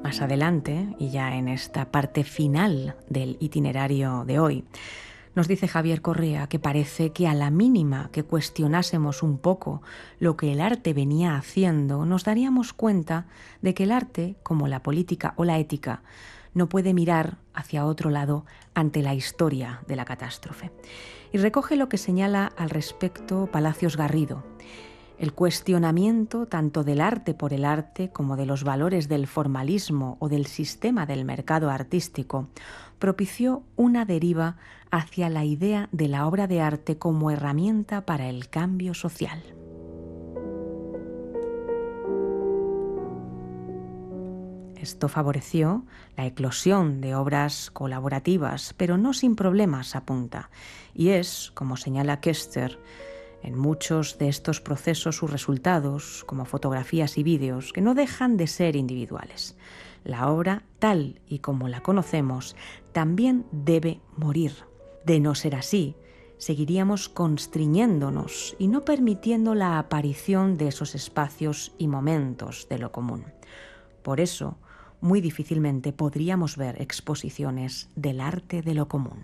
Más adelante, y ya en esta parte final del itinerario de hoy, nos dice Javier Correa que parece que a la mínima que cuestionásemos un poco lo que el arte venía haciendo, nos daríamos cuenta de que el arte, como la política o la ética, no puede mirar hacia otro lado ante la historia de la catástrofe. Y recoge lo que señala al respecto Palacios Garrido. El cuestionamiento tanto del arte por el arte como de los valores del formalismo o del sistema del mercado artístico propició una deriva hacia la idea de la obra de arte como herramienta para el cambio social. Esto favoreció la eclosión de obras colaborativas, pero no sin problemas, apunta. Y es, como señala Koester, en muchos de estos procesos sus resultados, como fotografías y vídeos, que no dejan de ser individuales. La obra, tal y como la conocemos, también debe morir. De no ser así, seguiríamos constriñéndonos y no permitiendo la aparición de esos espacios y momentos de lo común. Por eso, muy difícilmente podríamos ver exposiciones del arte de lo común.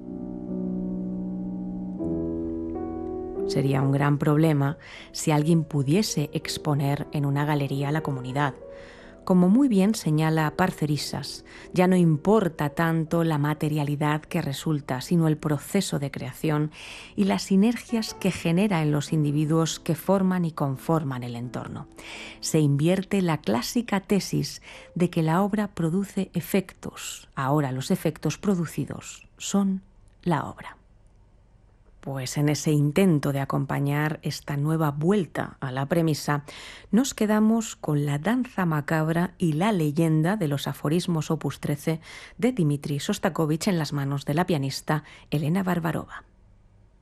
Sería un gran problema si alguien pudiese exponer en una galería a la comunidad. Como muy bien señala Parcerisas, ya no importa tanto la materialidad que resulta, sino el proceso de creación y las sinergias que genera en los individuos que forman y conforman el entorno. Se invierte la clásica tesis de que la obra produce efectos. Ahora los efectos producidos son la obra. Pues en ese intento de acompañar esta nueva vuelta a la premisa, nos quedamos con la danza macabra y la leyenda de los aforismos opus 13 de Dmitri Shostakóvich en las manos de la pianista Elena Barbarova.